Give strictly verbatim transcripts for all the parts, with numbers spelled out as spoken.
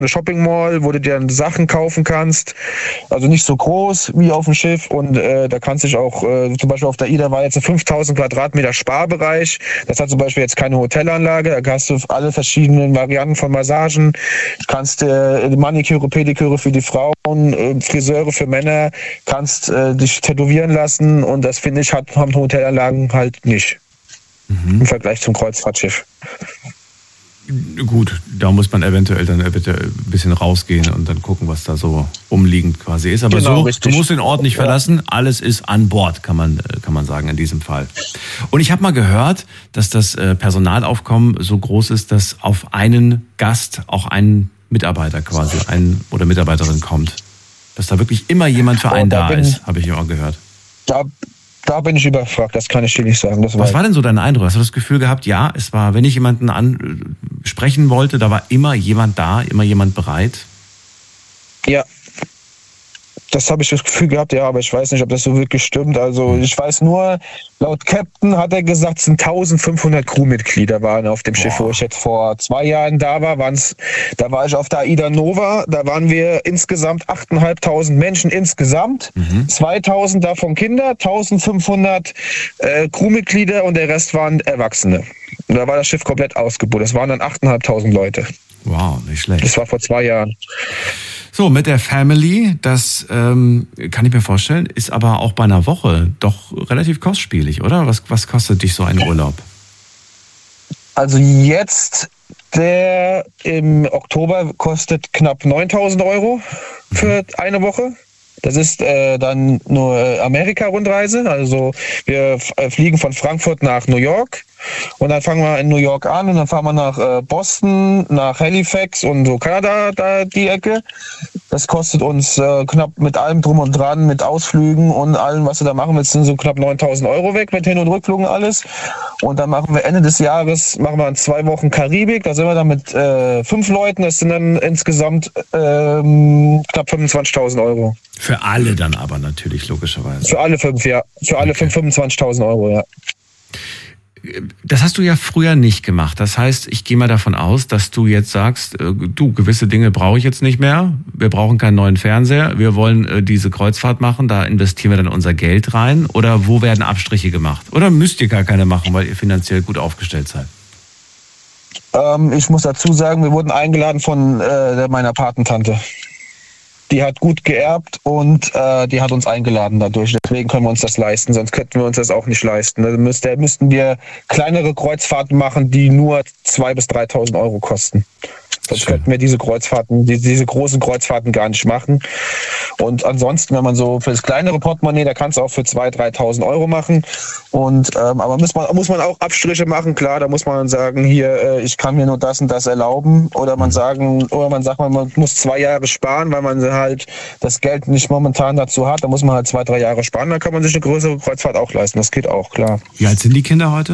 eine Shopping Mall, wo du dir Sachen kaufen kannst. Also nicht so groß wie auf dem Schiff und äh, da kannst du dich auch, äh, zum Beispiel auf der AIDA war jetzt ein fünftausend Quadratmeter Sparbereich. Das hat zum Beispiel jetzt keine Hotelanlage. Da hast du alle verschiedenen Varianten von Massagen. Kannst äh, Maniküre, Pediküre für die Frauen, äh, Friseure für Männer, kannst äh, dich tätowieren lassen und das finde ich, hat, haben Hotelanlagen halt nicht. Mhm. Im Vergleich zum Kreuzfahrtschiff. Gut, da muss man eventuell dann eventuell ein bisschen rausgehen und dann gucken, was da so umliegend quasi ist. Aber genau, so, richtig. Du musst den Ort nicht verlassen, alles ist an Bord, kann man, kann man sagen in diesem Fall. Und ich habe mal gehört, dass das Personalaufkommen so groß ist, dass auf einen Gast auch ein Mitarbeiter quasi, ein oder Mitarbeiterin kommt. Dass da wirklich immer jemand für einen oh, da, da ist, habe ich auch gehört. Da Da bin ich überfragt, das kann ich dir nicht sagen. Das Was war, war denn so dein Eindruck? Hast du das Gefühl gehabt, ja, es war, wenn ich jemanden ansprechen wollte, da war immer jemand da, immer jemand bereit? Ja, das habe ich das Gefühl gehabt, ja, aber ich weiß nicht, ob das so wirklich stimmt. Also ich weiß nur, laut Captain hat er gesagt, es sind eintausendfünfhundert Crewmitglieder waren auf dem Schiff, Boah. wo ich jetzt vor zwei Jahren da war. Waren's, da war ich auf der AIDA Nova, da waren wir insgesamt achttausendfünfhundert Menschen insgesamt. Mhm. zweitausend davon Kinder, eintausendfünfhundert äh, Crewmitglieder und der Rest waren Erwachsene. Und da war das Schiff komplett ausgebucht. Das waren dann achttausendfünfhundert Leute. Wow, nicht schlecht. Das war vor zwei Jahren. So, mit der Family, das ähm, kann ich mir vorstellen, ist aber auch bei einer Woche doch relativ kostspielig, oder? Was, was kostet dich so ein Urlaub? Also jetzt, der im Oktober kostet knapp neuntausend Euro für eine Woche. Das ist äh, dann nur Amerika-Rundreise. Also wir f- fliegen von Frankfurt nach New York und dann fangen wir in New York an und dann fahren wir nach äh, Boston, nach Halifax und so Kanada, da die Ecke. Das kostet uns äh, knapp mit allem drum und dran, mit Ausflügen und allem, was du da machen willst, sind so knapp neuntausend Euro weg mit Hin- und Rückflug und alles. Und dann machen wir Ende des Jahres, machen wir in zwei Wochen Karibik. Da sind wir dann mit äh, fünf Leuten. Das sind dann insgesamt ähm, knapp fünfundzwanzigtausend Euro. Für alle dann aber natürlich, logischerweise. Für alle fünf, ja. Für alle okay. fünf fünfundzwanzigtausend Euro, ja. Das hast du ja früher nicht gemacht. Das heißt, ich gehe mal davon aus, dass du jetzt sagst, du, gewisse Dinge brauche ich jetzt nicht mehr. Wir brauchen keinen neuen Fernseher. Wir wollen diese Kreuzfahrt machen. Da investieren wir dann unser Geld rein. Oder wo werden Abstriche gemacht? Oder müsst ihr gar keine machen, weil ihr finanziell gut aufgestellt seid? Ähm, ich muss dazu sagen, wir wurden eingeladen von äh, meiner Patentante. Die hat gut geerbt und äh, die hat uns eingeladen dadurch. Deswegen können wir uns das leisten, sonst könnten wir uns das auch nicht leisten. Da müsste, müssten wir kleinere Kreuzfahrten machen, die nur zweitausend bis dreitausend Euro kosten. Sonst könnten wir diese Kreuzfahrten, die, diese großen Kreuzfahrten gar nicht machen. Und ansonsten, wenn man so für das kleinere Portemonnaie, da kannst du auch für zweitausend, dreitausend Euro machen. Und ähm, aber muss man muss man auch Abstriche machen, klar. Da muss man sagen, hier, äh, ich kann mir nur das und das erlauben. Oder man sagen, oder man sagt, man muss zwei Jahre sparen, weil man halt das Geld nicht momentan dazu hat. Da muss man halt zwei, drei Jahre sparen. Dann kann man sich eine größere Kreuzfahrt auch leisten. Das geht auch, klar. Wie alt sind die Kinder heute?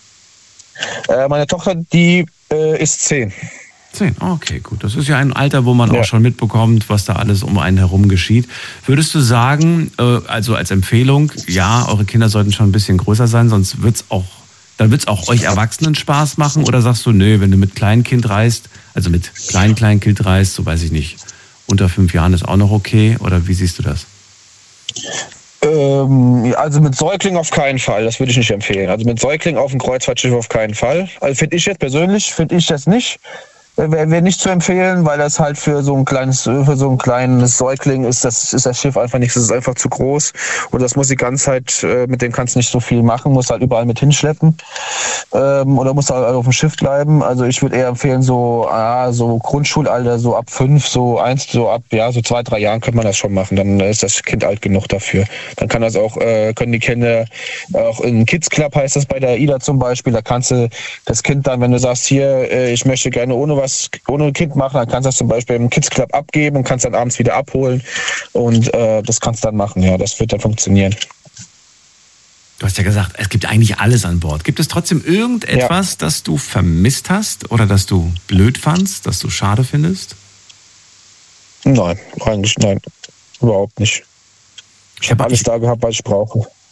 Äh, meine Tochter, die äh, ist zehn. zehn, okay, gut. Das ist ja ein Alter, wo man ja. auch schon mitbekommt, was da alles um einen herum geschieht. Würdest du sagen, also als Empfehlung, ja, eure Kinder sollten schon ein bisschen größer sein, sonst wird's auch, dann wird's auch euch Erwachsenen Spaß machen? Oder sagst du, nö, wenn du mit Kleinkind reist, also mit Klein-Kleinkind reist, so weiß ich nicht, unter fünf Jahren ist auch noch okay? Oder wie siehst du das? Ähm, also mit Säugling auf keinen Fall, das würde ich nicht empfehlen. Also mit Säugling auf dem Kreuzfahrtschiff auf keinen Fall. Also finde ich jetzt persönlich, finde ich das nicht. Wäre wär nicht zu empfehlen, weil das halt für so ein kleines, für so ein kleines Säugling ist, das ist das Schiff einfach nichts, das ist einfach zu groß. Und das muss die ganze Zeit, mit dem kannst du nicht so viel machen, musst halt überall mit hinschleppen. Ähm, oder musst halt auf dem Schiff bleiben. Also ich würde eher empfehlen, so, ah, so Grundschulalter, so ab fünf, so eins, so ab, ja, so zwei, drei Jahren könnte man das schon machen. Dann ist das Kind alt genug dafür. Dann kann das auch, äh, können die Kinder auch in Kids Club heißt das bei der AIDA zum Beispiel, da kannst du das Kind dann, wenn du sagst, hier, äh, ich möchte gerne ohne was was ohne Kind machen, dann kannst du das zum Beispiel im Kids Club abgeben und kannst dann abends wieder abholen und äh, das kannst du dann machen, ja, das wird dann funktionieren. Du hast ja gesagt, es gibt eigentlich alles an Bord. Gibt es trotzdem irgendetwas, ja. das du vermisst hast oder das du blöd fandst, das du schade findest? Nein, eigentlich nein, überhaupt nicht. Ich habe alles da gehabt, was ich brauche.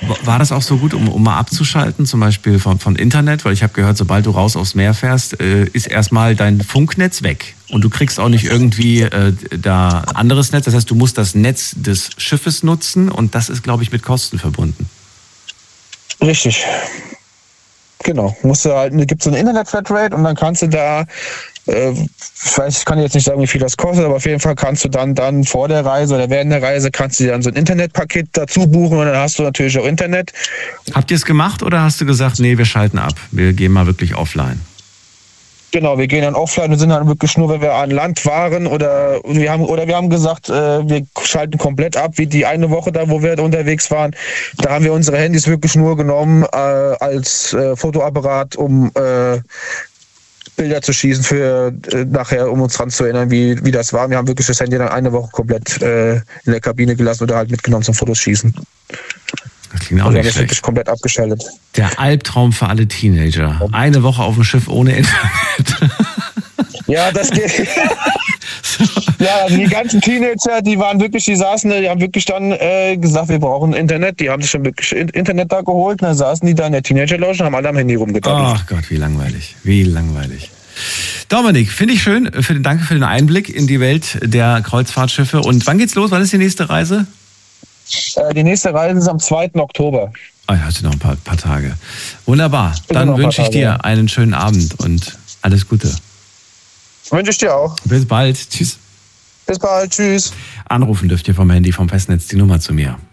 War das auch so gut, um, um mal abzuschalten, zum Beispiel von, von Internet? Weil ich habe gehört, sobald du raus aufs Meer fährst, äh, ist erstmal dein Funknetz weg. Und du kriegst auch nicht irgendwie äh, da anderes Netz. Das heißt, du musst das Netz des Schiffes nutzen und das ist, glaube ich, mit Kosten verbunden. Richtig. Genau. Musst du halt, gibt es so eine Internet-Flatrate und dann kannst du da, äh, ich weiß, ich kann jetzt nicht sagen, wie viel das kostet, aber auf jeden Fall kannst du dann, dann vor der Reise oder während der Reise kannst du dir dann so ein Internetpaket dazu buchen und dann hast du natürlich auch Internet. Habt ihr es gemacht oder hast du gesagt, nee, wir schalten ab, wir gehen mal wirklich offline? Genau, wir gehen dann offline und sind dann wirklich nur, wenn wir an Land waren oder wir haben oder wir haben gesagt, äh, wir schalten komplett ab, wie die eine Woche da, wo wir unterwegs waren. Da haben wir unsere Handys wirklich nur genommen äh, als äh, Fotoapparat, um äh, Bilder zu schießen für äh, nachher, um uns dran zu erinnern, wie, wie das war. Wir haben wirklich das Handy dann eine Woche komplett äh, in der Kabine gelassen oder halt mitgenommen zum Fotos schießen. Das klingt auch also nicht wir haben schlecht. wirklich komplett abgeschaltet. Der Albtraum für alle Teenager. Eine Woche auf dem Schiff ohne Internet. Ja, das geht. Ja, also die ganzen Teenager, die waren wirklich, die saßen, die haben wirklich dann äh, gesagt, wir brauchen Internet. Die haben sich schon wirklich Internet da geholt. Und dann saßen die da in der Teenager-Lounge und haben alle am Handy rumgedacht. Ach Gott, wie langweilig. Wie langweilig. Dominik, finde ich schön. Für den, danke für den Einblick in die Welt der Kreuzfahrtschiffe. Und wann geht's los? Wann ist die nächste Reise? Äh, die nächste Reise ist am zweiten Oktober. Ah, ja, hast du noch ein paar, paar Tage. Wunderbar. Dann wünsche ich dir ja. einen schönen Abend und alles Gute. Wünsche ich dir auch. Bis bald. Tschüss. Bis bald. Tschüss. Anrufen dürft ihr vom Handy, vom Festnetz die Nummer zu mir.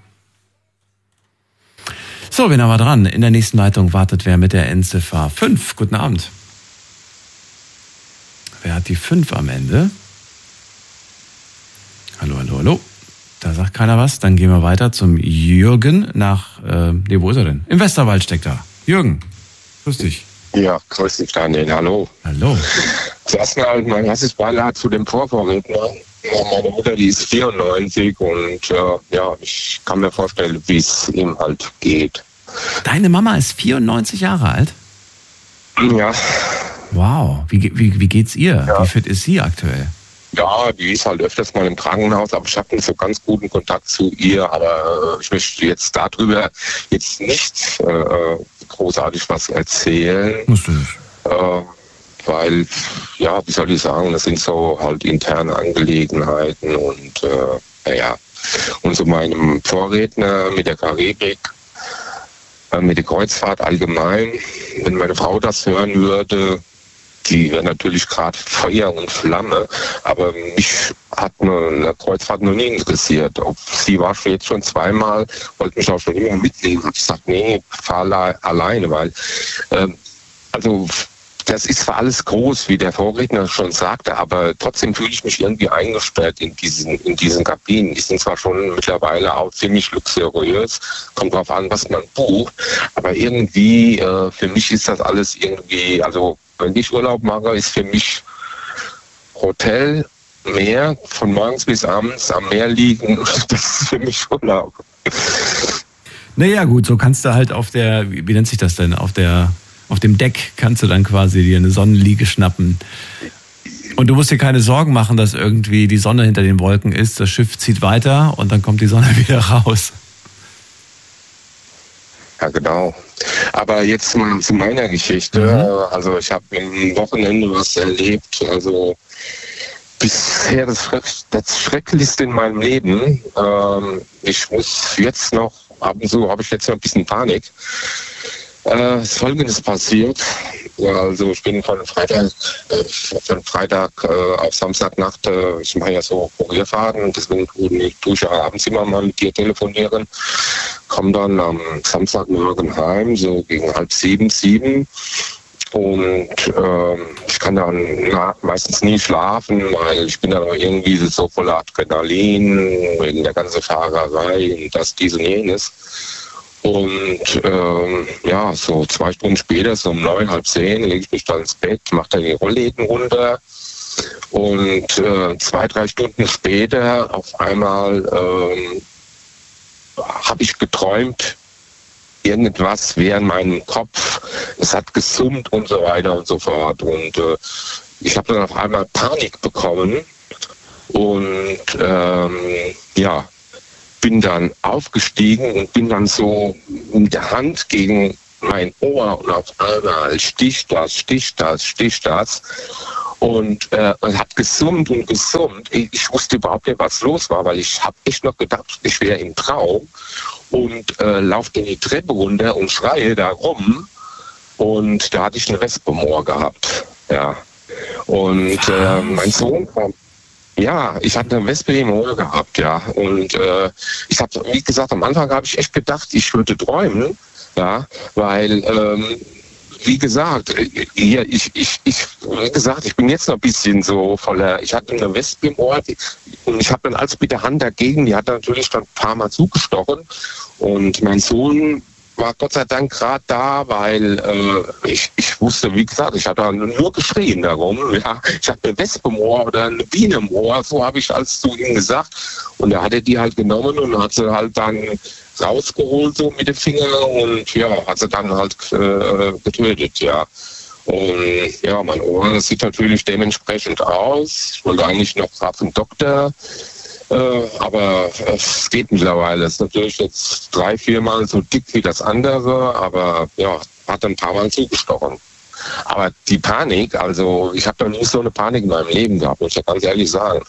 So, wen haben wir dran? In der nächsten Leitung wartet wer mit der Endziffer fünf. Guten Abend. Wer hat die fünf am Ende? Hallo, hallo, hallo. Da sagt keiner was. Dann gehen wir weiter zum Jürgen nach, äh, nee, wo ist er denn? Im Westerwald steckt er. Jürgen, grüß dich. Ja, grüß dich, Daniel. Hallo. Hallo. Zuerst mal mein erstes Beileid zu dem Vorvorredner. Meine Mutter, die ist vierundneunzig und äh, ja, ich kann mir vorstellen, wie es ihm halt geht. Deine Mama ist vierundneunzig Jahre alt? Ja. Wow. Wie, wie, wie geht's ihr? Ja. Wie fit ist sie aktuell? Ja, die ist halt öfters mal im Krankenhaus, aber ich habe nicht so ganz guten Kontakt zu ihr. Aber äh, ich möchte jetzt darüber jetzt nicht äh, großartig was erzählen. Musst du nicht. Äh, weil, ja, wie soll ich sagen, das sind so halt interne Angelegenheiten und äh, naja. Und zu meinem Vorredner mit der Karibik, äh, mit der Kreuzfahrt allgemein, wenn meine Frau das hören würde, die wäre natürlich gerade Feuer und Flamme, aber mich hat eine, eine Kreuzfahrt noch nie interessiert. Ob, sie war jetzt schon zweimal, wollte mich auch schon immer mitnehmen. Und ich sagte, nee, fahr alle, alleine, weil äh, also das ist zwar alles groß, wie der Vorredner schon sagte, aber trotzdem fühle ich mich irgendwie eingesperrt in diesen, in diesen Kabinen. Die sind zwar schon mittlerweile auch ziemlich luxuriös, kommt drauf an, was man bucht, aber irgendwie, äh, für mich ist das alles irgendwie, also wenn ich Urlaub mache, ist für mich Hotel, Meer, von morgens bis abends am Meer liegen, das ist für mich Urlaub. Naja gut, so kannst du halt auf der, wie, wie nennt sich das denn, auf der, auf dem Deck kannst du dann quasi dir eine Sonnenliege schnappen. Und du musst dir keine Sorgen machen, dass irgendwie die Sonne hinter den Wolken ist, das Schiff zieht weiter und dann kommt die Sonne wieder raus. Ja, genau. Aber jetzt mal zu meiner Geschichte. Mhm. Also ich habe am Wochenende was erlebt. Also bisher das, Schreck, das Schrecklichste in meinem Leben. Ähm, ich muss jetzt noch, ab und zu habe ich jetzt noch ein bisschen Panik. Äh, Folgendes passiert. Also ich bin von Freitag, äh, von Freitag äh, auf Samstagnacht, äh, ich mache ja so Kurierfahrten, deswegen tue ich ja abends immer mal mit dir telefonieren. Komme dann am Samstagmorgen heim, so gegen halb sieben, sieben. Und ähm, ich kann dann na, meistens nie schlafen, weil ich bin dann irgendwie so voller Adrenalin, wegen der ganzen Fahrerei und das, dies und jenes. Und ähm, ja, so zwei Stunden später, so um neun, halb zehn, lege ich mich dann ins Bett, mache dann die Rollläden runter. Und äh, zwei, drei Stunden später auf einmal ähm, habe ich geträumt, irgendwas wäre in meinem Kopf. Es hat gesummt und so weiter und so fort. Und äh, ich habe dann auf einmal Panik bekommen. Und ähm, ja, bin dann aufgestiegen und bin dann so mit der Hand gegen mein Ohr und auf einmal sticht das, sticht das, sticht das. Und äh, hat gesummt und gesummt. Ich, ich wusste überhaupt nicht, was los war, weil ich habe echt noch gedacht, ich wäre im Traum und äh, laufe in die Treppe runter und schreie da rum. Und da hatte ich eine Wespe im Ohr gehabt. Ja. Und äh, mein Sohn kam. Ja, ich hatte eine Wespe im Ohr gehabt, ja. Und äh, ich habe, wie gesagt, am Anfang habe ich echt gedacht, ich würde träumen, ja, weil ähm, wie gesagt, ich, ich, ich, wie gesagt, ich bin jetzt noch ein bisschen so voller, ich hatte eine Wespe im Ohr und ich habe dann also mit der Hand dagegen, die hat natürlich dann ein paar Mal zugestochen und mein Sohn war Gott sei Dank gerade da, weil äh, ich, ich wusste, wie gesagt, ich hatte nur geschrien darum, ja, ich hatte eine Wespe im Ohr oder eine Biene im Ohr, so habe ich alles zu ihm gesagt und er hatte die halt genommen und hat sie halt dann rausgeholt so mit den Fingern und ja, hat sie dann halt äh, getötet, ja. Und ja, mein Ohr, das sieht natürlich dementsprechend aus. Ich wollte eigentlich noch gerade zum Doktor, äh, aber es geht mittlerweile. Es ist natürlich jetzt drei, viermal so dick wie das andere, aber ja, hat ein paar Mal zugestochen. Aber die Panik, also ich habe noch nie so eine Panik in meinem Leben gehabt, muss ich ganz ehrlich sagen.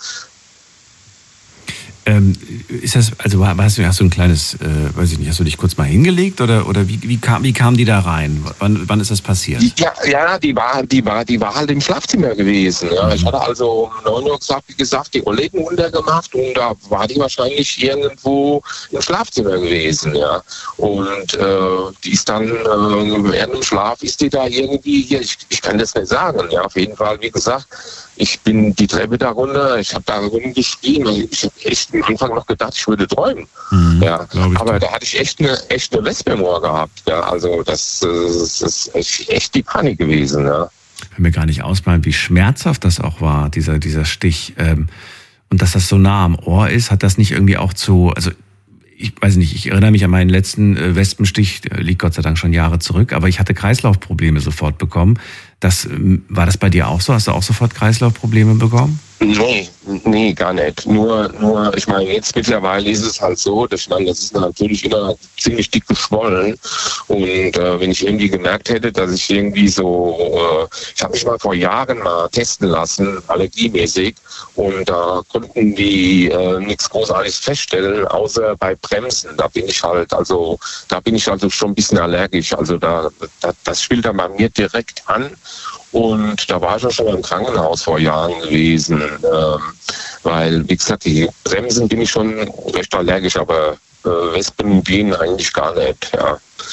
Ähm, ist das, also hast du, hast du ein kleines, äh, weiß ich nicht, hast du dich kurz mal hingelegt oder, oder wie, wie, kam, wie kamen die da rein? Wann, wann ist das passiert? Ja, ja, die war, die war, die war halt im Schlafzimmer gewesen. Ja. Mhm. Ich hatte also um neun Uhr gesagt, wie gesagt, die Rollläden runtergemacht und da war die wahrscheinlich irgendwo im Schlafzimmer gewesen. Ja. Und äh, die ist dann äh, während dem Schlaf ist die da irgendwie hier, ich, ich kann das nicht sagen. Ja, auf jeden Fall, wie gesagt, ich bin die Treppe da runter, ich habe da rumgeschrien, ich habe echt am Anfang noch gedacht, ich würde träumen. Mhm, ja. Aber da hatte ich echt eine, echt eine Wespe im Ohr gehabt. Ja. Also das, das ist echt die Panik gewesen. Ja. Ich kann mir gar nicht ausmalen, wie schmerzhaft das auch war, dieser, dieser Stich. Und dass das so nah am Ohr ist, hat das nicht irgendwie auch zu, also ich weiß nicht, ich erinnere mich an meinen letzten Wespenstich, der liegt Gott sei Dank schon Jahre zurück, aber ich hatte Kreislaufprobleme sofort bekommen. Das, war das bei dir auch so? Hast du auch sofort Kreislaufprobleme bekommen? Nee, nee, gar nicht. Nur, nur, ich meine, jetzt mittlerweile ist es halt so, dass ich meine, das ist natürlich immer ziemlich dick geschwollen. Und äh, wenn ich irgendwie gemerkt hätte, dass ich irgendwie so, äh, ich habe mich mal vor Jahren mal testen lassen, allergiemäßig, und da äh, konnten die äh, nichts Großartiges feststellen, außer bei Bremsen. Da bin ich halt, also, da bin ich also schon ein bisschen allergisch. Also da, da das spielt dann bei mir direkt an. Und da war ich ja schon im Krankenhaus vor Jahren gewesen, ähm, weil, wie gesagt, die Bremsen bin ich schon recht allergisch, aber äh, Wespen, Bienen eigentlich gar nicht, ja.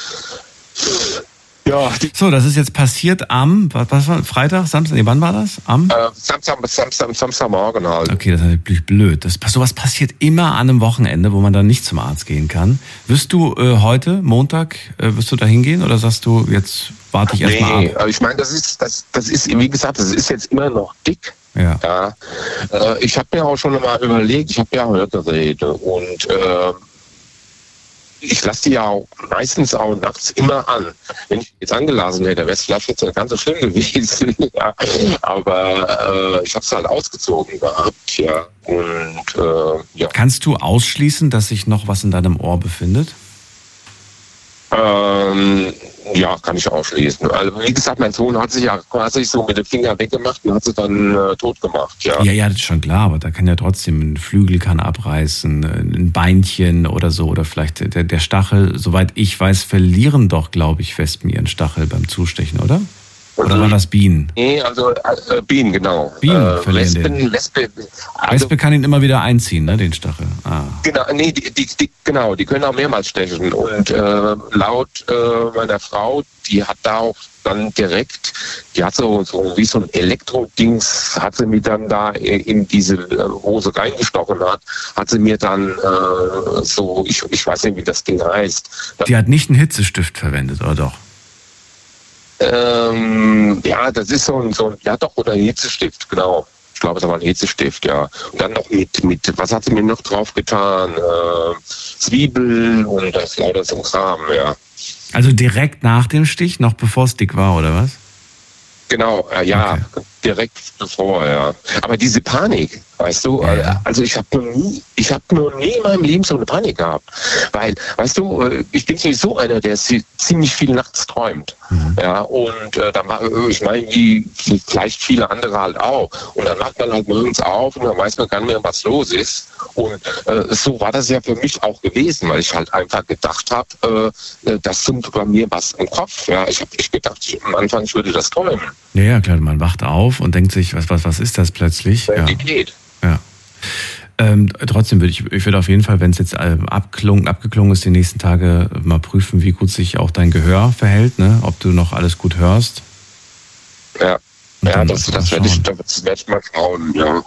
Ja, so, das ist jetzt passiert am, was, was war, Freitag, Samstag, nee, wann war das? Am? Äh, Samstag, Samstag, Samstagmorgen halt. Okay, das ist natürlich blöd. Das, sowas passiert immer an einem Wochenende, wo man dann nicht zum Arzt gehen kann. Wirst du äh, heute, Montag, äh, wirst du da hingehen oder sagst du, jetzt warte ich erst mal nee, ab? Nee, ich meine, das ist, das, das ist, wie gesagt, das ist jetzt immer noch dick. Ja. ja. Äh, ich habe mir auch schon mal überlegt, ich habe ja Hörgeräte und äh, ich lasse die ja auch meistens auch nachts immer an. Wenn ich jetzt angelassen hätte, wäre es vielleicht jetzt ganz so schlimm gewesen. ja. Aber äh, ich habe es halt ausgezogen gehabt. Ja. Und, äh, ja. Kannst du ausschließen, dass sich noch was in deinem Ohr befindet? Ähm, ja, kann ich ausschließen. Also wie gesagt, mein Sohn hat sich ja quasi so mit dem Finger weggemacht und hat sie dann äh, tot gemacht. Ja. ja, ja, das ist schon klar, aber da kann ja trotzdem ein Flügel kann abreißen, ein Beinchen oder so, oder vielleicht der, der Stachel. Soweit ich weiß, verlieren doch, glaube ich, Wespen ihren Stachel beim Zustechen, oder? Oder waren das Bienen? Nee, also äh, Bienen, genau. Bienen äh, verlieren Wespen, den. Wespe, also, Wespe kann ihn immer wieder einziehen, ne, den Stachel. Ah. Genau, nee, die, die, die, genau, die können auch mehrmals stechen. Und äh, laut äh, meiner Frau, die hat da auch dann direkt, die hat so, so wie so ein Elektrodings, hat sie mir dann da in diese Hose reingestochen hat, hat sie mir dann äh, so, ich, ich weiß nicht, wie das Ding heißt. Die hat nicht einen Hitzestift verwendet, oder doch? Ähm, ja, das ist so ein, so ein, ja doch, oder ein Hitzestift, genau. Ich glaube, es war ein Hitzestift, ja. Und dann noch mit, mit, was hat sie mir noch drauf getan? Äh, Zwiebel und das lauter so ein Kram, ja. Also direkt nach dem Stich, noch bevor es dick war, oder was? Genau, äh, ja. Okay. direkt bevor, ja. Aber diese Panik, weißt du, Ja. also ich habe noch nie, ich habe noch nie in meinem Leben so eine Panik gehabt. Weil, weißt du, ich bin sowieso einer, der ziemlich viel nachts träumt. Mhm. Ja, und äh, dann, ich meine, wie vielleicht viele andere halt auch. Und dann wacht man halt morgens auf und dann weiß man gar nicht mehr, was los ist. Und äh, so war das ja für mich auch gewesen, weil ich halt einfach gedacht habe, äh, das sind bei mir was im Kopf. Ja, ich habe nicht gedacht, ich, am Anfang ich würde das träumen. Ja, ja, klar, man wacht auf und denkt sich, was, was, was ist das plötzlich? Ja. ja. Ähm, trotzdem würde ich, ich würde auf jeden Fall, wenn es jetzt abklungen, abgeklungen ist, die nächsten Tage mal prüfen, wie gut sich auch dein Gehör verhält, ne? Ob du noch alles gut hörst. Ja, ja, das, das werde ich, das werd ich mal schauen, ja.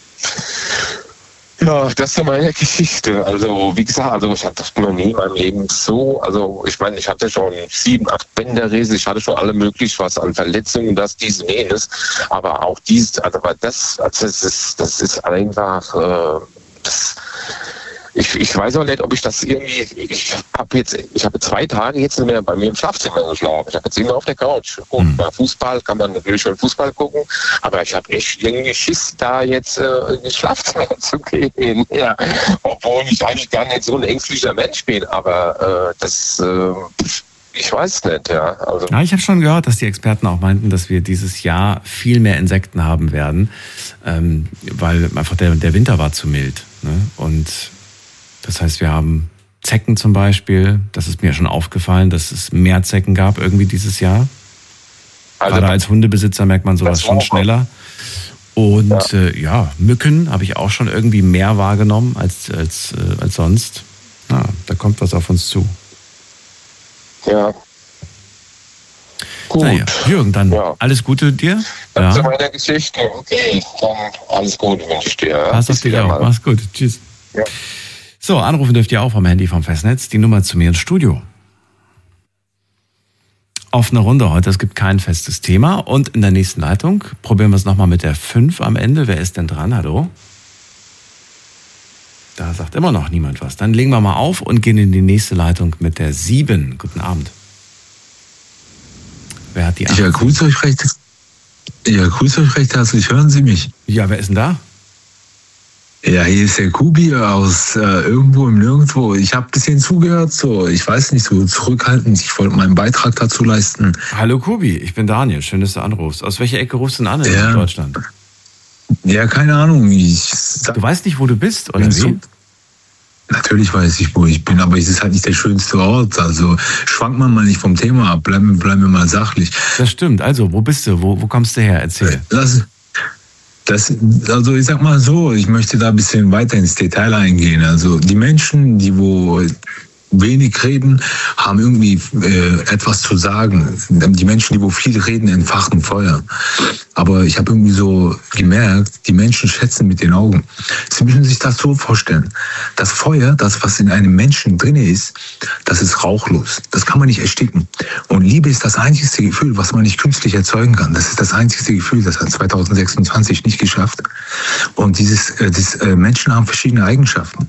Ja, das ist so meine Geschichte. Also, wie gesagt, also ich hatte noch nie in meinem Leben so, also ich meine, ich hatte schon sieben, acht Bänderrisse, ich hatte schon alle möglich was an Verletzungen, das, dies, jenes, aber auch dies, also das, also das ist, das ist einfach, äh, das, ich, ich weiß auch nicht, ob ich das irgendwie, ich habe jetzt, ich habe zwei Tage jetzt nicht mehr bei mir im Schlafzimmer geschlafen. Ich habe jetzt immer auf der Couch. Und mhm. bei Fußball kann man natürlich schon Fußball gucken, aber ich habe echt irgendwie Schiss, da jetzt äh, ins Schlafzimmer zu gehen. Ja. Obwohl ich eigentlich gar nicht so ein ängstlicher Mensch bin, aber äh, das, äh, ich weiß nicht, ja. Also. Ja, ich habe schon gehört, dass die Experten auch meinten, dass wir dieses Jahr viel mehr Insekten haben werden, ähm, weil einfach der, der Winter war zu mild. Ne? Und das heißt, wir haben Zecken zum Beispiel. Das ist mir schon aufgefallen, dass es mehr Zecken gab irgendwie dieses Jahr. Also gerade als Hundebesitzer merkt man sowas schon schneller. Und ja, äh, ja Mücken habe ich auch schon irgendwie mehr wahrgenommen als, als, äh, als sonst. Ja, da kommt was auf uns zu. Ja. Gut. Naja, Jürgen, dann ja. alles Gute dir. Das ist ja meine Geschichte. Okay, dann alles Gute wünsche ich dir. Pass auf dich auf. Mach's gut. Tschüss. Ja. So, anrufen dürft ihr auch vom Handy vom Festnetz. Die Nummer zu mir ins Studio. Offene Runde heute. Es gibt kein festes Thema. Und in der nächsten Leitung probieren wir es nochmal mit der fünf am Ende. Wer ist denn dran? Hallo? Da sagt immer noch niemand was. Dann legen wir mal auf und gehen in die nächste Leitung mit der sieben. Guten Abend. Wer hat die acht? Ja, grüße euch recht. Ja, grüße euch recht herzlich. Hören Sie mich? Ja, wer ist denn da? Ja, hier ist der Kubi aus äh, irgendwo im Nirgendwo. Ich habe ein bisschen zugehört, so, ich weiß nicht, so zurückhaltend. Ich wollte meinen Beitrag dazu leisten. Hallo Kubi, ich bin Daniel. Schön, dass du anrufst. Aus welcher Ecke rufst du denn an in ja. Deutschland? Ja, keine Ahnung. Ich, du weißt nicht, wo du bist, oder wie? So, natürlich weiß ich, wo ich bin, aber es ist halt nicht der schönste Ort. Also schwankt man mal nicht vom Thema ab. Bleiben bleib wir mal sachlich. Das stimmt. Also, wo bist du? Wo, wo kommst du her? Erzähl. Lass Das, also ich sag mal so, ich möchte da ein bisschen weiter ins Detail eingehen. Also die Menschen, die wo wenig reden, haben irgendwie äh, etwas zu sagen. Die Menschen, die wo viel reden, entfachen Feuer. Aber ich habe irgendwie so gemerkt, die Menschen schätzen mit den Augen. Sie müssen sich das so vorstellen. Das Feuer, das was in einem Menschen drin ist, das ist rauchlos. Das kann man nicht ersticken. Und Liebe ist das einzigste Gefühl, was man nicht künstlich erzeugen kann. Das ist das einzigste Gefühl, das hat zwanzig sechsundzwanzig nicht geschafft. Und dieses, äh, das, äh, Menschen haben verschiedene Eigenschaften.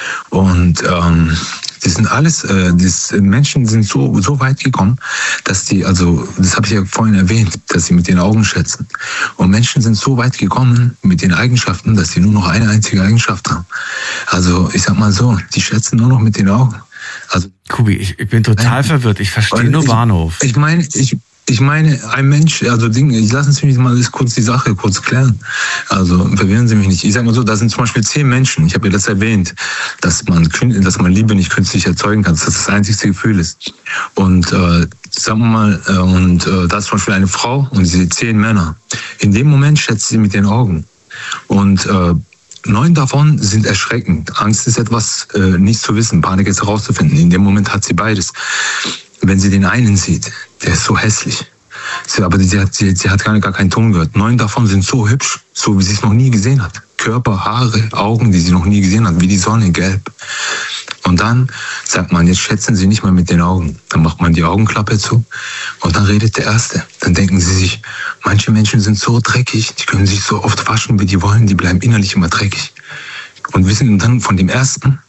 Und ähm, die sind alles, äh, das, Menschen sind so so weit gekommen, dass die, also das habe ich ja vorhin erwähnt, dass sie mit den Augen schätzen. Und Menschen sind so weit gekommen mit den Eigenschaften, dass sie nur noch eine einzige Eigenschaft haben. Also ich sag mal so, die schätzen nur noch mit den Augen. Also Kubi, ich, ich bin total äh, verwirrt. Ich verstehe nur ich, Bahnhof. Ich meine, ich Ich meine, ein Mensch, also Dinge, lassen Sie mich mal kurz die Sache kurz klären. Also verwirren Sie mich nicht. Ich sage mal so, da sind zum Beispiel zehn Menschen. Ich habe ja das erwähnt, dass man, dass man Liebe nicht künstlich erzeugen kann, dass das das einzigste Gefühl ist. Und äh, sagen wir mal, äh, und äh, da ist zum Beispiel eine Frau und diese zehn Männer. In dem Moment schätzt sie mit den Augen. Und äh, neun davon sind erschreckend. Angst ist etwas äh, nicht zu wissen, Panik ist herauszufinden. In dem Moment hat sie beides. Wenn sie den einen sieht, der ist so hässlich. Sie, aber sie hat, sie, sie hat gar, gar keinen Ton gehört. Neun davon sind so hübsch, so wie sie es noch nie gesehen hat. Körper, Haare, Augen, die sie noch nie gesehen hat, wie die Sonne, gelb. Und dann sagt man, jetzt schätzen sie nicht mal mit den Augen. Dann macht man die Augenklappe zu und dann redet der Erste. Dann denken sie sich, manche Menschen sind so dreckig, die können sich so oft waschen, wie die wollen, die bleiben innerlich immer dreckig. Und wissen dann von dem Ersten,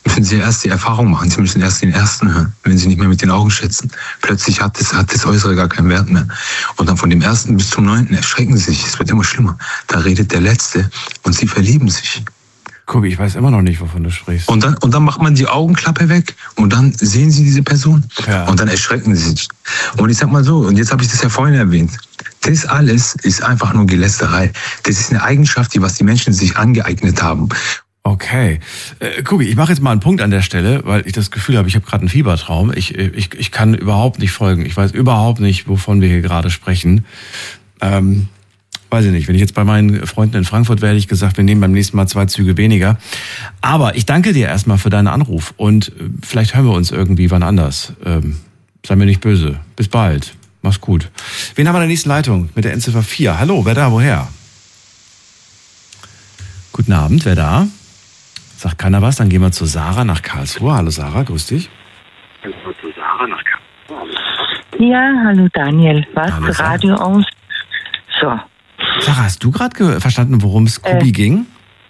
müssen Sie erst die Erfahrung machen. Sie müssen erst den ersten hören, wenn Sie nicht mehr mit den Augen schätzen. Plötzlich hat das, hat das Äußere gar keinen Wert mehr. Und dann von dem ersten bis zum neunten erschrecken Sie sich. Es wird immer schlimmer. Da redet der Letzte und Sie verlieben sich. Kubi, ich weiß immer noch nicht, wovon du sprichst. Und dann, und dann macht man die Augenklappe weg und dann sehen Sie diese Person. Ja. Und dann erschrecken Sie sich. Und ich sag mal so, und jetzt habe ich das ja vorhin erwähnt, das alles ist einfach nur Gelästerei. Das ist eine Eigenschaft, die was die Menschen sich angeeignet haben. Okay. Äh, Kubi, ich mache jetzt mal einen Punkt an der Stelle, weil ich das Gefühl habe, ich habe gerade einen Fiebertraum. Ich, ich, ich kann überhaupt nicht folgen. Ich weiß überhaupt nicht, wovon wir hier gerade sprechen. Ähm, weiß ich nicht. Wenn ich jetzt bei meinen Freunden in Frankfurt wäre, hätte ich gesagt, wir nehmen beim nächsten Mal zwei Züge weniger. Aber ich danke dir erstmal für deinen Anruf und vielleicht hören wir uns irgendwie wann anders. Ähm, sei mir nicht böse. Bis bald. Mach's gut. Wen haben wir in der nächsten Leitung mit der Endziffer vier? Hallo, wer da, woher? Guten Abend, wer da? Sagt keiner was, dann gehen wir zu Sarah nach Karlsruhe. Hallo Sarah, grüß dich. Hallo zu Sarah nach Karlsruhe. Ja, hallo Daniel. Was? Hallo, Radio aus? So. Sarah, hast du gerade ge- verstanden, worum es Kubi äh, ging?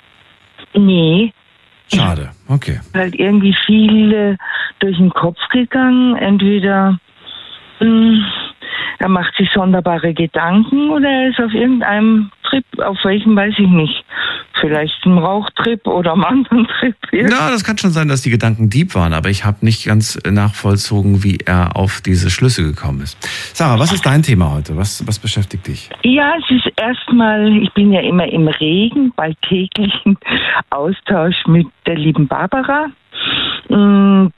Nee. Schade, okay. Halt irgendwie viel äh, durch den Kopf gegangen. Entweder mh, er macht sich sonderbare Gedanken oder er ist auf irgendeinem Trip, auf welchem weiß ich nicht. Vielleicht ein Rauchtrip oder einem anderen Trip. Ja, das kann schon sein, dass die Gedanken deep waren, aber ich habe nicht ganz nachvollzogen, wie er auf diese Schlüsse gekommen ist. Sarah, was ist dein Thema heute? Was, was beschäftigt dich? Ja, es ist erstmal, ich bin ja immer im regen, bald täglichen Austausch mit der lieben Barbara. Und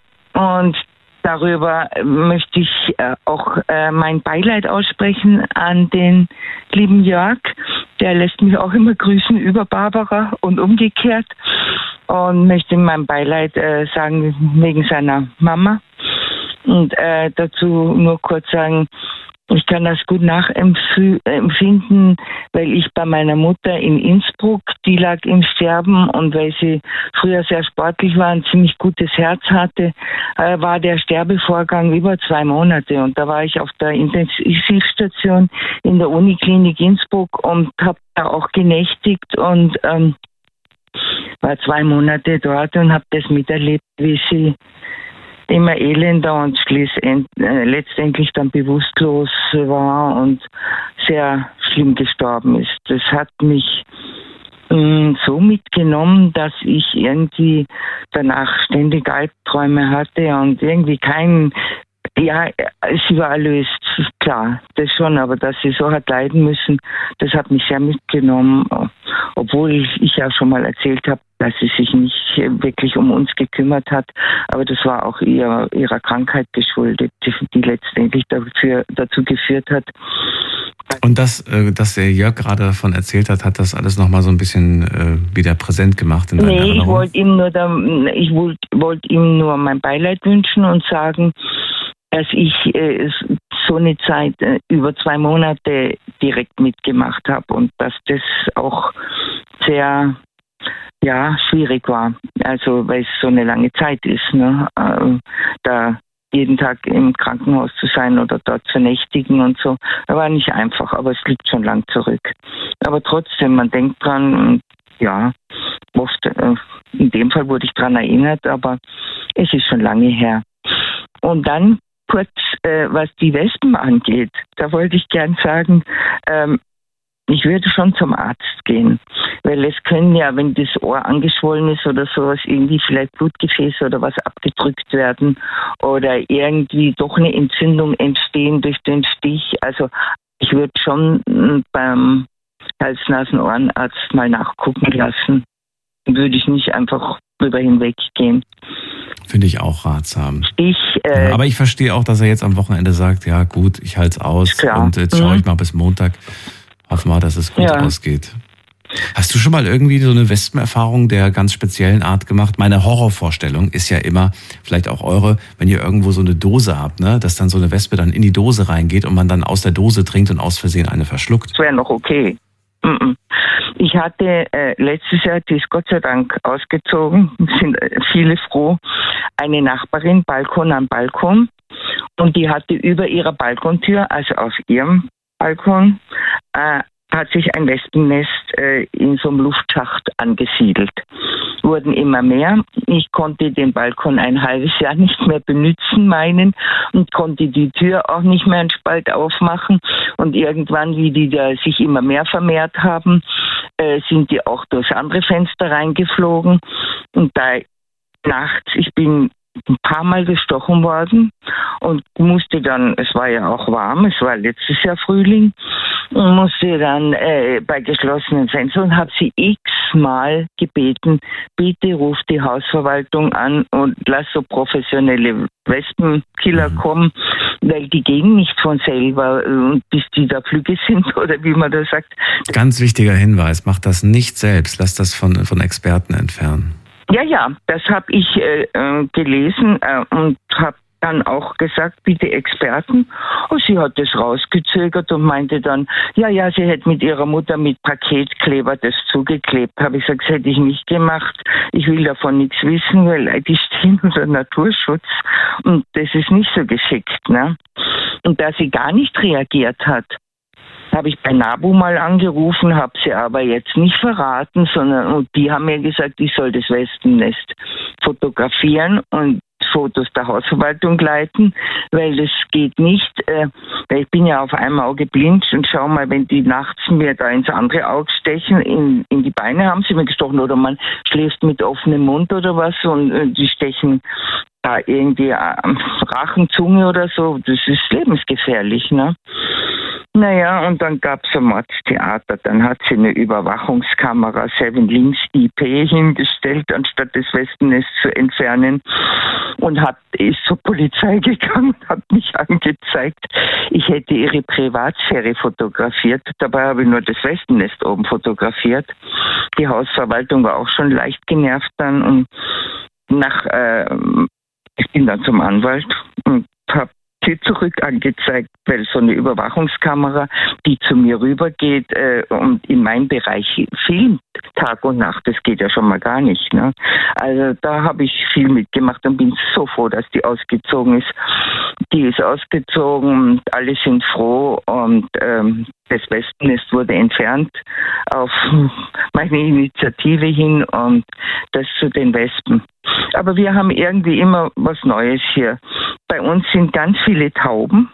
darüber möchte ich auch mein Beileid aussprechen an den lieben Jörg. Der lässt mich auch immer grüßen über Barbara und umgekehrt. Und möchte mein Beileid äh, sagen wegen seiner Mama. Und äh, dazu nur kurz sagen, ich kann das gut nachempfinden, weil ich bei meiner Mutter in Innsbruck, die lag im Sterben und weil sie früher sehr sportlich war, ein ziemlich gutes Herz hatte, äh, war der Sterbevorgang über zwei Monate. Und da war ich auf der Intensivstation in der Uniklinik Innsbruck und habe da auch genächtigt und ähm, war zwei Monate dort und habe das miterlebt, wie sie immer elender und schließend, äh, letztendlich dann bewusstlos war und sehr schlimm gestorben ist. Das hat mich mh, so mitgenommen, dass ich irgendwie danach ständig Albträume hatte und irgendwie keinen, ja, sie war erlöst, klar, das schon, aber dass sie so hat leiden müssen, das hat mich sehr mitgenommen, obwohl ich ja schon mal erzählt habe, dass sie sich nicht wirklich um uns gekümmert hat, aber das war auch ihr, ihrer Krankheit geschuldet, die, die letztendlich dafür, dazu geführt hat. Und das, dass der Jörg gerade davon erzählt hat, hat das alles nochmal so ein bisschen äh, wieder präsent gemacht in deiner Nee, Erinnerung? ich wollte ihm nur, da, ich wollte, wollte ihm nur mein Beileid wünschen und sagen, dass ich äh, so eine Zeit äh, über zwei Monate direkt mitgemacht habe und dass das auch sehr ja, schwierig war. Also weil es so eine lange Zeit ist, ne? Äh, da jeden Tag im Krankenhaus zu sein oder dort zu nächtigen und so. Das war nicht einfach, aber es liegt schon lang zurück. Aber trotzdem, man denkt dran, ja, oft, äh, in dem Fall wurde ich dran erinnert, aber es ist schon lange her. Und dann kurz, äh, was die Wespen angeht, da wollte ich gern sagen, ähm, ich würde schon zum Arzt gehen, weil es können ja, wenn das Ohr angeschwollen ist oder sowas, irgendwie vielleicht Blutgefäße oder was abgedrückt werden oder irgendwie doch eine Entzündung entstehen durch den Stich. Also ich würde schon beim Hals-Nasen-Ohrenarzt mal nachgucken lassen. Würde ich nicht einfach drüber hinweggehen. Finde ich auch ratsam. Ich, äh, Aber ich verstehe auch, dass er jetzt am Wochenende sagt, ja gut, ich halte es aus klar. und jetzt schaue ich mal bis Montag. Hoffen wir mal, dass es gut ja. ausgeht. Hast du schon mal irgendwie so eine Wespenerfahrung der ganz speziellen Art gemacht? Meine Horrorvorstellung ist ja immer, vielleicht auch eure, wenn ihr irgendwo so eine Dose habt, ne, dass dann so eine Wespe dann in die Dose reingeht und man dann aus der Dose trinkt und aus Versehen eine verschluckt. Das wäre noch okay. Ich hatte äh, letztes Jahr, die ist Gott sei Dank ausgezogen, sind viele froh, eine Nachbarin, Balkon an Balkon, und die hatte über ihrer Balkontür, also auf ihrem Balkon, äh, hat sich ein Wespennest äh, in so einem Luftschacht angesiedelt. Wurden immer mehr. Ich konnte den Balkon ein halbes Jahr nicht mehr benutzen, meinen, und konnte die Tür auch nicht mehr einen Spalt aufmachen. Und irgendwann, wie die da sich immer mehr vermehrt haben, äh, sind die auch durchs andere Fenster reingeflogen. Und da nachts, ich bin ein paar Mal gestochen worden und musste dann, es war ja auch warm, es war letztes Jahr Frühling, und musste dann äh, bei geschlossenen Fenstern und habe sie x-mal gebeten, bitte ruft die Hausverwaltung an und lass so professionelle Wespenkiller mhm. kommen, weil die gehen nicht von selber und bis die da flügge sind oder wie man das sagt. Ganz wichtiger Hinweis, mach das nicht selbst, lass das von, von Experten entfernen. Ja, ja, das habe ich äh, gelesen äh, und habe dann auch gesagt, bitte Experten. Und sie hat das rausgezögert und meinte dann, ja, ja, sie hätte mit ihrer Mutter mit Paketkleber das zugeklebt. Habe ich gesagt, das hätte ich nicht gemacht. Ich will davon nichts wissen, weil die stehen unter Naturschutz und das ist nicht so geschickt, ne? Und da sie gar nicht reagiert hat, habe ich bei NABU mal angerufen, habe sie aber jetzt nicht verraten, sondern und die haben mir gesagt, ich soll das Wespennest fotografieren und Fotos der Hausverwaltung leiten, weil das geht nicht, äh, weil ich bin ja auf einem Auge blind und schau mal, wenn die nachts mir da ins andere Auge stechen, in, in die Beine haben sie mir gestochen oder man schläft mit offenem Mund oder was und äh, die stechen da irgendwie äh, Rachen, Zunge oder so, das ist lebensgefährlich, ne? Naja, und dann gab es ein Mordstheater. Dann hat sie eine Überwachungskamera Seven Links I P hingestellt, anstatt das Wespennest zu entfernen. Und hat, ist zur Polizei gegangen und hat mich angezeigt, ich hätte ihre Privatsphäre fotografiert. Dabei habe ich nur das Wespennest oben fotografiert. Die Hausverwaltung war auch schon leicht genervt dann. Und nach, äh, ich bin dann zum Anwalt und habe sie zurück angezeigt, weil so eine Überwachungskamera, die zu mir rübergeht äh, und in meinem Bereich filmt, Tag und Nacht, das geht ja schon mal gar nicht. Ne? Also da habe ich viel mitgemacht und bin so froh, dass die ausgezogen ist. Die ist ausgezogen und alle sind froh und ähm, das Wespennest wurde entfernt auf meine Initiative hin und das zu den Wespen. Aber wir haben irgendwie immer was Neues hier. Bei uns sind ganz viele Tauben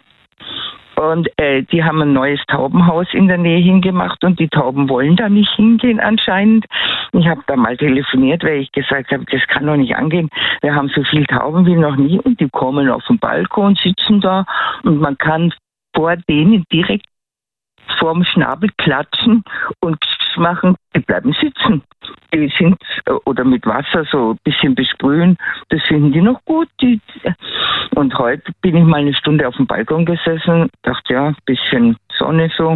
und äh, die haben ein neues Taubenhaus in der Nähe hingemacht und die Tauben wollen da nicht hingehen anscheinend. Ich habe da mal telefoniert, weil ich gesagt habe, das kann doch nicht angehen. Wir haben so viele Tauben wie noch nie und die kommen auf den Balkon, sitzen da und man kann vor denen direkt vorm Schnabel klatschen und machen, die bleiben sitzen. Die sind, oder mit Wasser so ein bisschen besprühen, das finden die noch gut. Die, und heute bin ich mal eine Stunde auf dem Balkon gesessen, dachte, ja, ein bisschen Sonne so,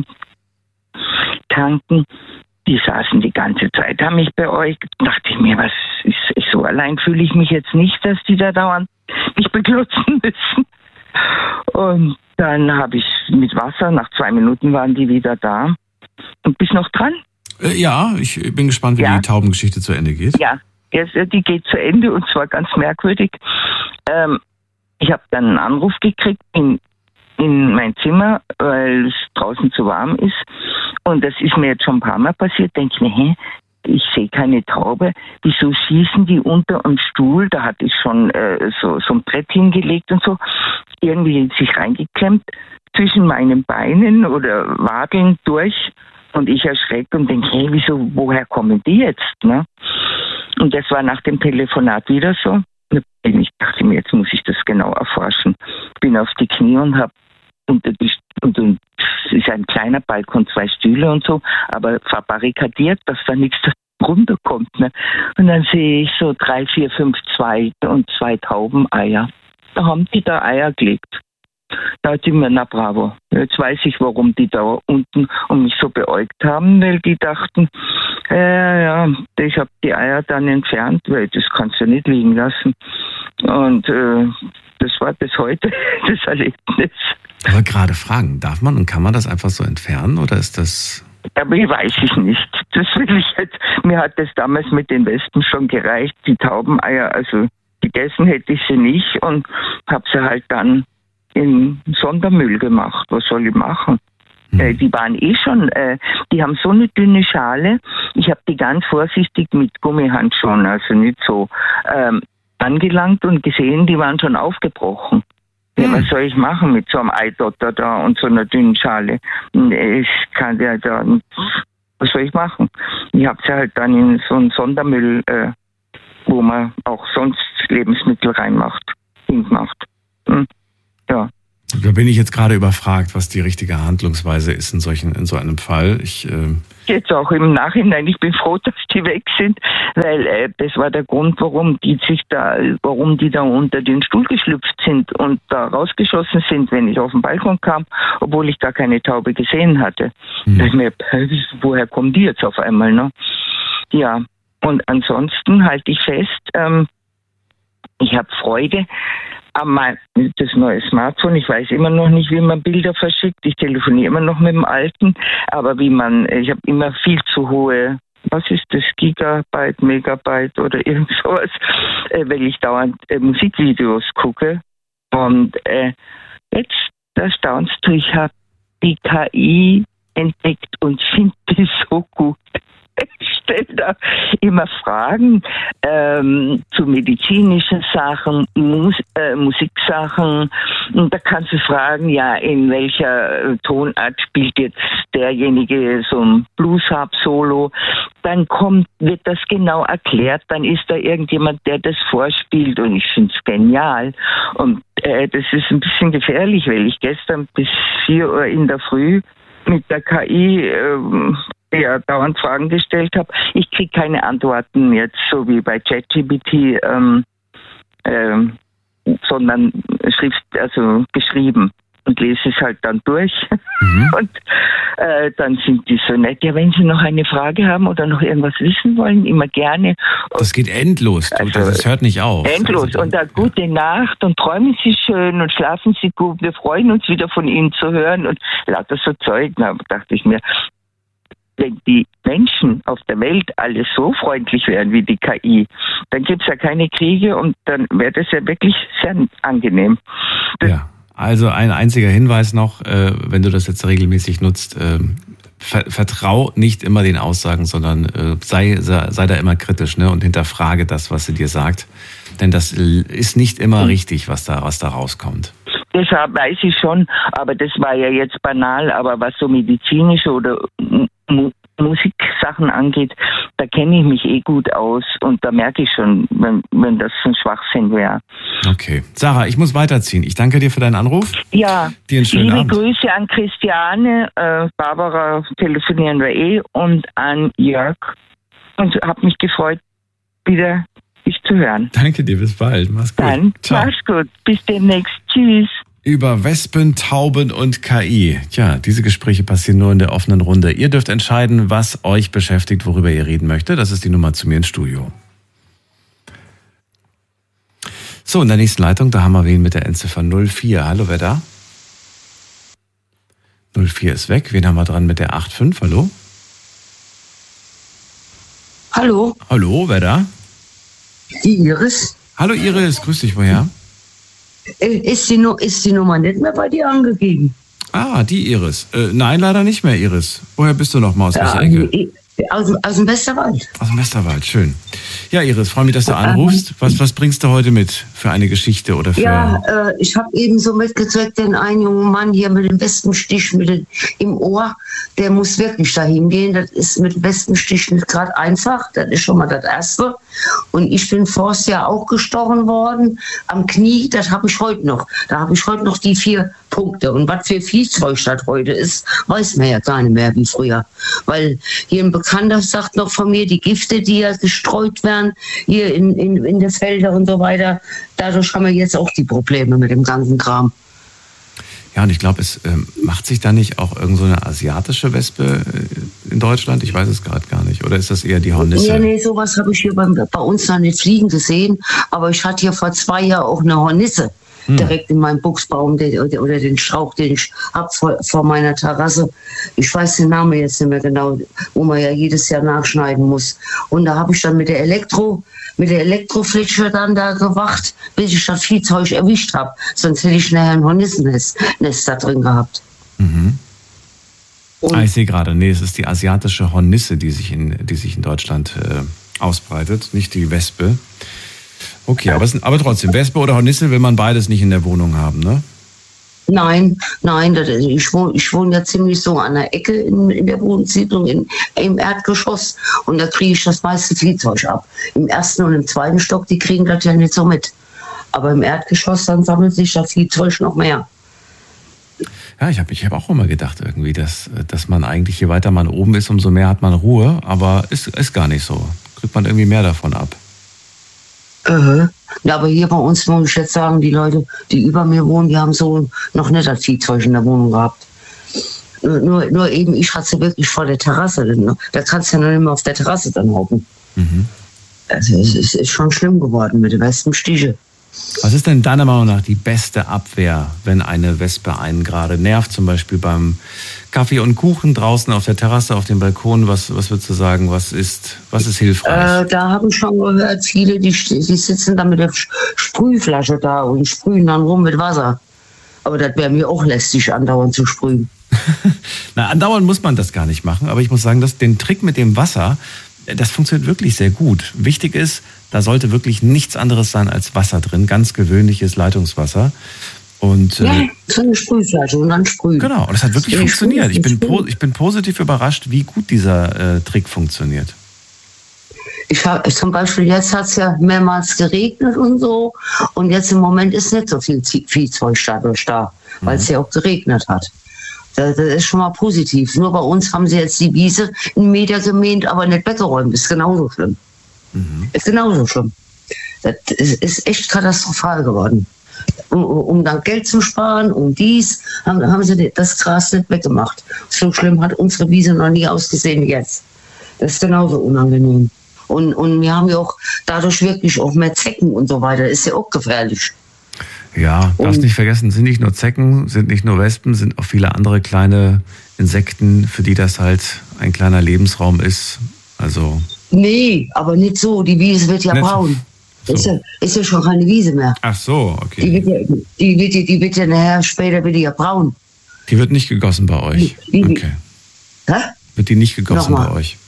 tanken. Die saßen die ganze Zeit, haben mich beäugt. Dachte ich mir, was ist, so allein fühle ich mich jetzt nicht, dass die da dauernd mich beglotzen müssen. Und dann habe ich mit Wasser, nach zwei Minuten waren die wieder da. Und bist noch dran? Äh, ja, ich bin gespannt, wie ja. die Taubengeschichte zu Ende geht. Ja, die geht zu Ende und zwar ganz merkwürdig. Ähm, ich habe dann einen Anruf gekriegt in, in mein Zimmer, weil es draußen zu warm ist. Und das ist mir jetzt schon ein paar Mal passiert. Denke ich mir, hä? Ich sehe keine Taube. Wieso schießen die unter dem Stuhl? Da hatte ich schon äh, so, so ein Brett hingelegt und so. Irgendwie sich reingeklemmt zwischen meinen Beinen oder Wadeln durch. Und ich erschrecke und denke, hey, wieso, woher kommen die jetzt? Ne? Und das war nach dem Telefonat wieder so. Ich dachte mir, jetzt muss ich das genau erforschen. Bin auf die Knie und habe unter die und, und es ist ein kleiner Balkon, zwei Stühle und so, aber verbarrikadiert, dass da nichts runterkommt. Ne? Und dann sehe ich so drei, vier, fünf, zwei und zwei Taubeneier. Da haben die da Eier gelegt. Da hat die mir, na bravo, jetzt weiß ich, warum die da unten und mich so beäugt haben, weil die dachten, äh, ja, ich habe die Eier dann entfernt, weil das kannst du nicht liegen lassen. Und äh, das war bis heute das Erlebnis. Aber gerade fragen, darf man und kann man das einfach so entfernen oder ist das... Aber ich weiß ich nicht. Das will ich jetzt. Mir hat das damals mit den Wespen schon gereicht. Die Taubeneier, also gegessen hätte ich sie nicht und habe sie halt dann in Sondermüll gemacht. Was soll ich machen? Hm. Äh, die waren eh schon, äh, die haben so eine dünne Schale. Ich habe die ganz vorsichtig mit Gummihandschuhen, also nicht so, ähm, angelangt und gesehen, die waren schon aufgebrochen. Ja, was soll ich machen mit so einem Eidotter da und so einer dünnen Schale? Ich kann ja da, was soll ich machen? Ich habe sie halt dann in so einen Sondermüll, äh, wo man auch sonst Lebensmittel reinmacht, hingemacht. Hm. Ja. Da bin ich jetzt gerade überfragt, was die richtige Handlungsweise ist in solchen, in so einem Fall. Ich, äh Jetzt auch im Nachhinein, ich bin froh, dass die weg sind, weil äh, das war der Grund, warum die sich da, warum die da unter den Stuhl geschlüpft sind und da rausgeschossen sind, wenn ich auf den Balkon kam, obwohl ich gar keine Taube gesehen hatte. Mhm. Da ich mir, woher kommen die jetzt auf einmal, ne? Ja, und ansonsten halte ich fest, ähm, ich habe Freude am das neue Smartphone. Ich weiß immer noch nicht, wie man Bilder verschickt. Ich telefoniere immer noch mit dem alten, aber wie man, ich habe immer viel zu hohe, was ist das, Gigabyte, Megabyte oder irgend sowas, äh, weil ich dauernd äh, Musikvideos gucke. Und äh, jetzt, da staunst du, ich habe die K I entdeckt und finde die so gut. Ich stelle da immer Fragen ähm, zu medizinischen Sachen, Mus äh, Musiksachen. Und da kannst du fragen, ja, in welcher Tonart spielt jetzt derjenige so ein Blues-Harp-Solo. Dann kommt, wird das genau erklärt. Dann ist da irgendjemand, der das vorspielt. Und ich finde es genial. Und äh, das ist ein bisschen gefährlich, weil ich gestern bis vier Uhr in der Früh mit der K I äh, ja, dauernd Fragen gestellt habe. Ich kriege keine Antworten jetzt, so wie bei ChatGPT, ähm, ähm, sondern Schrift, also geschrieben und lese es halt dann durch. Mhm. Und äh, dann sind die so nett. Ja, wenn Sie noch eine Frage haben oder noch irgendwas wissen wollen, immer gerne. Und das geht endlos. Also, das hört nicht auf. Endlos. Also, und dann gute ja. Nacht und träumen Sie schön und schlafen Sie gut. Wir freuen uns wieder von Ihnen zu hören und lauter so Zeug. Da dachte ich mir, wenn die Menschen auf der Welt alle so freundlich wären wie die K I, dann gibt es ja keine Kriege und dann wäre das ja wirklich sehr angenehm. Das ja, also ein einziger Hinweis noch, äh, wenn du das jetzt regelmäßig nutzt, äh, ver vertrau nicht immer den Aussagen, sondern äh, sei, sei, sei da immer kritisch, ne, und hinterfrage das, was sie dir sagt. Denn das ist nicht immer mhm. richtig, was da, was da rauskommt. Deshalb weiß ich schon, aber das war ja jetzt banal, aber was so medizinische oder Mu Musiksachen angeht, da kenne ich mich eh gut aus und da merke ich schon, wenn, wenn das ein Schwachsinn wäre. Okay. Sarah, ich muss weiterziehen. Ich danke dir für deinen Anruf. Ja, dir einen schönen liebe Abend. Grüße an Christiane, äh, Barbara telefonieren wir eh und an Jörg und habe mich gefreut, wieder dich zu hören. Danke dir, bis bald. Mach's gut. Dann, ciao. Mach's gut. Bis demnächst. Tschüss. Über Wespen, Tauben und K I. Tja, diese Gespräche passieren nur in der offenen Runde. Ihr dürft entscheiden, was euch beschäftigt, worüber ihr reden möchtet. Das ist die Nummer zu mir ins Studio. So, in der nächsten Leitung, da haben wir wen mit der Endziffer null vier. Hallo, wer da? null vier ist weg. Wen haben wir dran mit der acht fünf? Hallo? Hallo. Hallo, wer da? Die Iris. Hallo Iris, grüß dich, woher? Ist die, ist die Nummer nicht mehr bei dir angegeben? Ah, die Iris. Äh, nein, leider nicht mehr, Iris. Woher bist du noch mal aus welcher ja, Ecke? Aus, aus dem Westerwald. Aus dem Westerwald, schön. Ja, Iris, freue mich, dass du anrufst. Was, was bringst du heute mit für eine Geschichte oder für... Ja, äh, ich habe eben so mitgekriegt, denn ein junger Mann hier mit dem Wespenstich mit dem, im Ohr, der muss wirklich dahin gehen. Das ist mit dem Wespenstich nicht gerade einfach. Das ist schon mal das Erste. Und ich bin vorst ja auch gestochen worden am Knie. Das habe ich heute noch. Da habe ich heute noch die vier Punkte. Und was für Viehzeug das heute ist, weiß man ja gar nicht mehr wie früher. Weil hier ein Bekannter sagt noch von mir, die Gifte, die ja gestreut werden, hier in, in, in den Feldern und so weiter, dadurch haben wir jetzt auch die Probleme mit dem ganzen Kram. Ja, und ich glaube, es ähm, macht sich da nicht auch irgend so eine asiatische Wespe äh, in Deutschland? Ich weiß es gerade gar nicht. Oder ist das eher die Hornisse? Nee, nee, sowas habe ich hier bei, bei uns noch nicht fliegen gesehen. Aber ich hatte hier vor zwei Jahren auch eine Hornisse. Hm. Direkt in meinem Buchsbaum den, oder, oder den Strauch, den ich habe vor, vor meiner Terrasse. Ich weiß den Namen jetzt nicht mehr genau, wo man ja jedes Jahr nachschneiden muss. Und da habe ich dann mit der Elektro, mit der Elektroflitsche dann da gewacht, bis ich das Viehzeug erwischt habe. Sonst hätte ich nachher ein Hornissennest Nest da drin gehabt. Mhm. Ah, ich sehe gerade, nee, es ist die asiatische Hornisse, die sich in, die sich in Deutschland äh, ausbreitet, nicht die Wespe. Okay, aber, es, aber trotzdem, Wespe oder Hornisse will man beides nicht in der Wohnung haben, ne? Nein, nein, das, ich wohne ich wohne ja ziemlich so an der Ecke in, in der Wohnsiedlung, in, im Erdgeschoss, und da kriege ich das meiste Viehzeug ab. Im ersten und im zweiten Stock, die kriegen das ja nicht so mit. Aber im Erdgeschoss, dann sammelt sich das Viehzeug noch mehr. Ja, ich habe ich hab auch immer gedacht irgendwie, dass, dass man eigentlich, je weiter man oben ist, umso mehr hat man Ruhe. Aber ist, ist gar nicht so. Kriegt man irgendwie mehr davon ab. Äh, ja, aber hier bei uns muss ich jetzt sagen, die Leute, die über mir wohnen, die haben so noch nicht das Viehzeug in der Wohnung gehabt. Nur, nur eben, ich hatte sie wirklich vor der Terrasse. Da kannst du ja noch nicht mehr auf der Terrasse dann hocken. Mhm. Also es ist, ist schon schlimm geworden mit den Wespenstiche. Was ist denn deiner Meinung nach die beste Abwehr, wenn eine Wespe einen gerade nervt? Zum Beispiel beim Kaffee und Kuchen draußen auf der Terrasse, auf dem Balkon. Was, was würdest du sagen, was ist, was ist hilfreich? Äh, da habe ich schon gehört, viele, die, die sitzen da mit der Sprühflasche da und sprühen dann rum mit Wasser. Aber das wäre mir auch lästig, andauernd zu sprühen. Na, andauernd muss man das gar nicht machen. Aber ich muss sagen, dass den Trick mit dem Wasser, das funktioniert wirklich sehr gut. Wichtig ist, da sollte wirklich nichts anderes sein als Wasser drin, ganz gewöhnliches Leitungswasser. Und, ja, äh, so eine Sprühflasche und dann sprühen. Genau, und das hat wirklich funktioniert. Ich bin, po, ich bin positiv überrascht, wie gut dieser äh, Trick funktioniert. Ich hab, zum Beispiel jetzt hat es ja mehrmals geregnet und so, und jetzt im Moment ist nicht so viel Viehzeug dadurch da, weil es mhm. ja auch geregnet hat. Das, das ist schon mal positiv. Nur bei uns haben sie jetzt die Wiese einen Meter gemäht, aber nicht weggeräumt. Ist genauso schlimm. Mhm. Ist genauso schlimm. Das ist, ist echt katastrophal geworden. Um, um dann Geld zu sparen, um dies, haben, haben sie das Gras nicht weggemacht. So schlimm hat unsere Wiese noch nie ausgesehen wie jetzt. Das ist genauso unangenehm. Und, und wir haben ja auch dadurch wirklich auch mehr Zecken und so weiter. Ist ja auch gefährlich. Ja, darfst nicht vergessen, sind nicht nur Zecken, sind nicht nur Wespen, sind auch viele andere kleine Insekten, für die das halt ein kleiner Lebensraum ist. Also. Nee, aber nicht so. Die Wiese wird ja braun. So. Ist, ja, ist ja schon keine Wiese mehr. Ach so, okay. Die wird ja, die wird, die wird ja nachher später wird die ja braun. Die wird nicht gegossen bei euch? Die, okay. Hä? Wird die nicht gegossen Nochmal. Bei euch?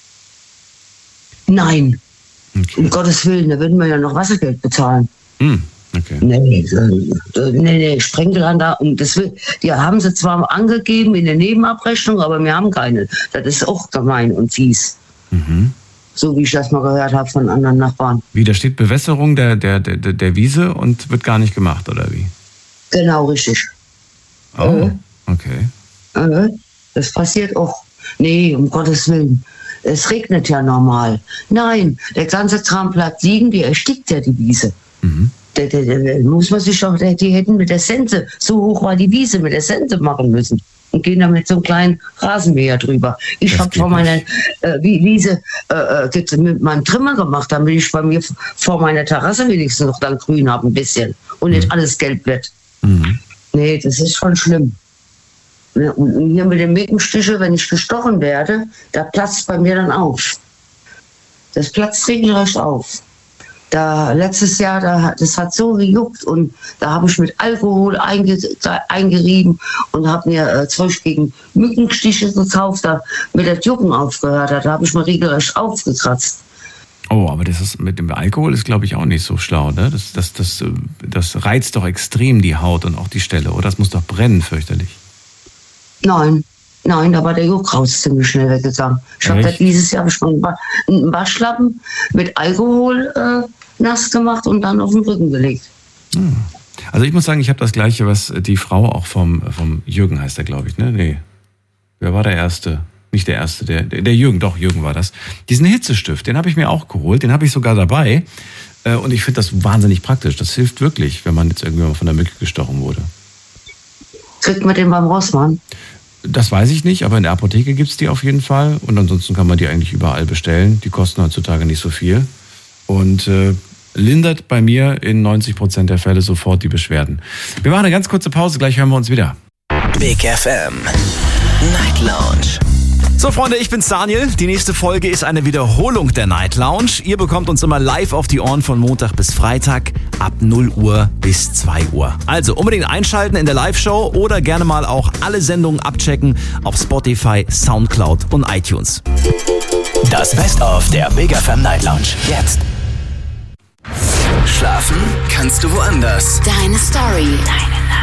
Nein. Okay. Um Gottes Willen, da würden wir ja noch Wassergeld bezahlen. Hm. Okay. Nee, nee, nee, Sprenkelanlagen, das will, die haben sie zwar angegeben in der Nebenabrechnung, aber wir haben keine. Das ist auch gemein und fies. Mhm. So wie ich das mal gehört habe von anderen Nachbarn. Wie, da steht Bewässerung der, der, der, der Wiese und wird gar nicht gemacht, oder wie? Genau, richtig. Oh, okay. Äh, das passiert auch. Nee, um Gottes Willen. Es regnet ja normal. Nein, der ganze Kram bleibt liegen, die erstickt ja die Wiese. Mhm. Da, da, da muss man sich doch, die hätten mit der Sense, so hoch war die Wiese, mit der Sense machen müssen. Und gehen da mit so einem kleinen Rasenmäher drüber. Ich habe vor meiner äh, Wiese äh, mit meinem Trimmer gemacht, damit ich bei mir vor meiner Terrasse wenigstens noch dann grün habe, ein bisschen. Und nicht mhm. alles gelb wird. Mhm. Nee, das ist schon schlimm. Und hier mit den Mückenstiche, wenn ich gestochen werde, da platzt bei mir dann auf. Das platzt regelrecht auf. Da, letztes Jahr, da, das hat so gejuckt, und da habe ich mit Alkohol einge, eingerieben und habe mir äh, Zeug gegen Mückenstiche gekauft, da mit der Jucken aufgehört hat. Da habe ich mir regelrecht aufgekratzt. Oh, aber das ist mit dem Alkohol ist, glaube ich, auch nicht so schlau, ne? Das, das, das, das reizt doch extrem die Haut und auch die Stelle, oder? Das muss doch brennen, fürchterlich. Nein, nein, da war der Juckraus ziemlich schnell weggegangen. Ich habe da dieses Jahr ich einen Waschlappen mit Alkohol äh, nass gemacht und dann auf den Rücken gelegt. Hm. Also ich muss sagen, ich habe das Gleiche, was die Frau auch vom, vom Jürgen heißt er, glaube ich, ne? Nee. Wer war der Erste? Nicht der Erste, der, der Jürgen, doch, Jürgen war das. Diesen Hitzestift, den habe ich mir auch geholt, den habe ich sogar dabei. Und ich finde das wahnsinnig praktisch. Das hilft wirklich, wenn man jetzt irgendwie mal von der Mücke gestochen wurde. Kriegt man den beim Rossmann? Das weiß ich nicht, aber in der Apotheke gibt es die auf jeden Fall. Und ansonsten kann man die eigentlich überall bestellen. Die kosten heutzutage nicht so viel. Und äh, lindert bei mir in neunzig Prozent der Fälle sofort die Beschwerden. Wir machen eine ganz kurze Pause, gleich hören wir uns wieder. Big F M Night Lounge. So Freunde, ich bin's Daniel. Die nächste Folge ist eine Wiederholung der Night Lounge. Ihr bekommt uns immer live auf die Ohren von Montag bis Freitag ab null Uhr bis zwei Uhr. Also unbedingt einschalten in der Live-Show oder gerne mal auch alle Sendungen abchecken auf Spotify, Soundcloud und iTunes. Das Best-of der Big F M Night Lounge. Jetzt. Schlafen kannst du woanders. Deine Story. Deine Nacht.